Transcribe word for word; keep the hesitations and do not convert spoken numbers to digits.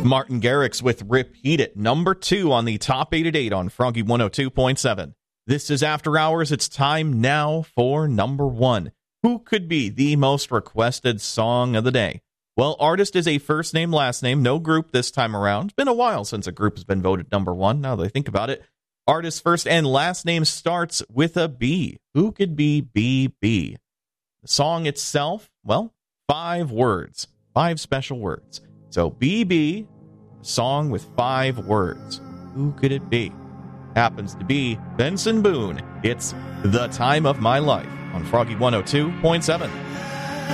Martin Garrix with Repeat It, number two on the top eight at eight on Froggy one oh two point seven. This is After Hours. It's time now for number one. Who could be the most requested song of the day? Well, artist is a first name, last name, no group this time around. It's been a while since a group has been voted number one, now that I think about it. Artist's first and last name starts with a B. Who could be B B? The song itself, well, five words. Five special words. So B B, song with five words. Who could it be? Happens to be Benson Boone. It's The Time of My Life on Froggy one oh two point seven.